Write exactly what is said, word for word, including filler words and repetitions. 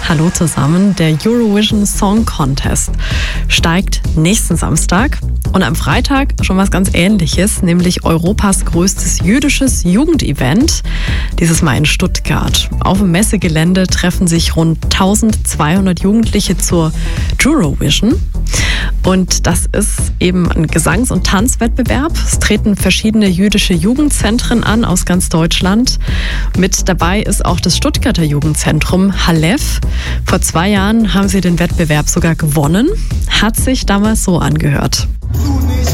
Hallo zusammen. Der Eurovision Song Contest steigt nächsten Samstag und am Freitag schon was ganz Ähnliches, nämlich Europas größtes jüdisches Jugendevent, dieses Mal in Stuttgart. Auf dem Messegelände treffen sich rund eintausendzweihundert Jugendliche zur Eurovision. Und das ist eben ein Gesangs- und Tanzwettbewerb. Es treten verschiedene jüdische Jugendzentren an aus ganz Deutschland. Mit dabei ist auch das Stuttgarter Jugendzentrum Halef. Vor zwei Jahren haben sie den Wettbewerb sogar gewonnen. Hat sich damals so angehört.